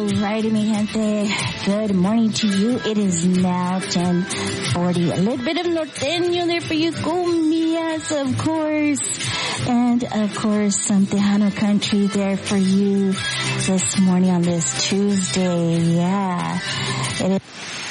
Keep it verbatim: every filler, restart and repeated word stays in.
Alrighty, mi gente. Good morning to you. It is now ten forty. A little bit of norteño there for you, cumbias, of course. And, of course, some Tejano country there for you this morning on this Tuesday. Yeah. It is